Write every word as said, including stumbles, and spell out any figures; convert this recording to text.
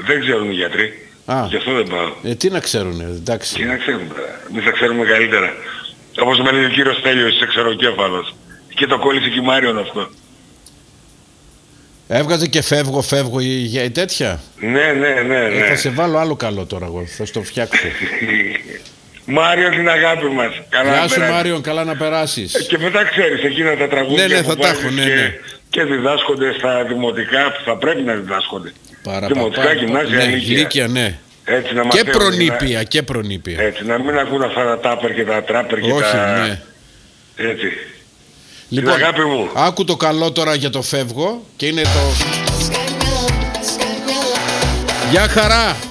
Δεν ξέρουν οι γιατροί. Α, Γι' αυτό δεν πάω. ε, τι να ξέρουνε, εντάξει. Τι να ξέρουμε τώρα. Εμείς θα ξέρουμε καλύτερα. Όπως με λέει ο κύριος Τέλειος, είσαι ξεροκέφαλος. Και το κόλλησε και η Μάριον αυτό. Έβγαζε και φεύγω, φεύγω για η τέτοια. Ναι, ναι, ναι, ναι. Ε, θα σε βάλω άλλο καλό τώρα εγώ, θα στο φτιάξω. Μάριον, την αγάπη μας. Καλά Γεια να σου περάσεις. Μάριον, καλά να περάσεις. Και μετά ξέρεις εκείνα τα τραγούδια Ναι, ναι, θα που τα βάζεις έχω, ναι, και, ναι. και διδάσκονται στα δημοτικά που θα πρέπει να διδάσκονται. Παρα, Δημοτικά, πα, πα, γυμνάσια, ναι, λύκεια. λύκεια, ναι. Έτσι, να Και μαθαίνουν, προνήπια, να... και προνήπια. Έτσι, να μην ακούν αυτά τα τάπερ και τα τράπερ και Όχι, τα... ναι. Έτσι. Λοιπόν, την αγάπη μου. άκου το καλό τώρα για το φεύγω και είναι το... Γεια χαρά!